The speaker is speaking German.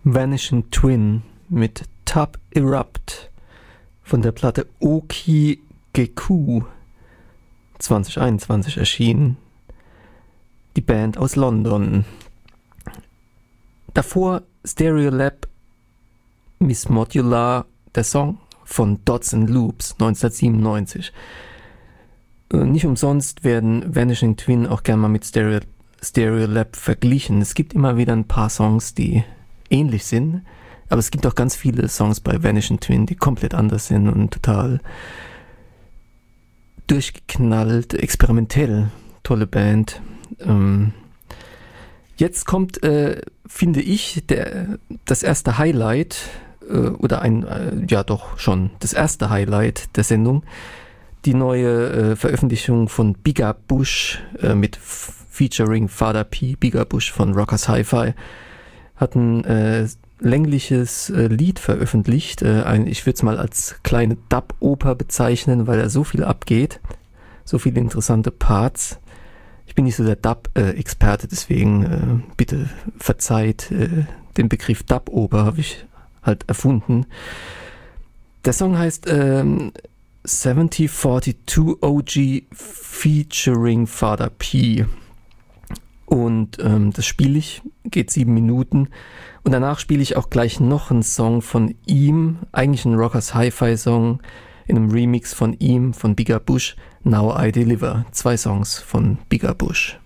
Vanishing Twin mit Tub Erupt von der Platte Oki Geku 2021 erschienen. Die Band aus London. Davor Stereolab Miss Modular, der Song von Dots and Loops 1997. Nicht umsonst werden Vanishing Twin auch gerne mal mit Stereolab verglichen. Es gibt immer wieder ein paar Songs, die ähnlich sind, aber es gibt auch ganz viele Songs bei Vanishing Twin, die komplett anders sind und total durchgeknallt, experimentell. Tolle Band. Jetzt kommt, finde ich, das erste Highlight, das erste Highlight der Sendung, die neue Veröffentlichung von Bigger Bush mit featuring Father P. Bigger Bush von Rockers Hi-Fi hat ein längliches Lied veröffentlicht. Ich würde es mal als kleine Dub-Oper bezeichnen, weil da so viel abgeht, so viele interessante Parts. Ich bin nicht so der Dub-Experte, deswegen bitte verzeiht, den Begriff Dub-Oper habe ich halt erfunden. Der Song heißt 7042 OG featuring Father P. Und das spiele ich, geht 7 Minuten. Und danach spiele ich auch gleich noch einen Song von ihm, eigentlich ein Rockers Hi-Fi Song, in einem Remix von ihm, von Bigger Bush, Now I Deliver. 2 Songs von Bigger Bush.